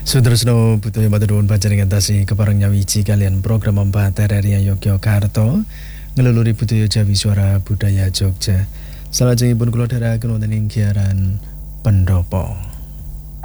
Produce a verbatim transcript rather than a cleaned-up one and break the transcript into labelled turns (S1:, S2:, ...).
S1: Sudrasno Butoyo Maturun panjenengan kepareng nyawiji kalian program empat R R I Yogyakarta ngeluluri Butoyo Jawi Suara Budaya Jogja. Salajengipun kula dherekaken wonten ing giaran pendopo.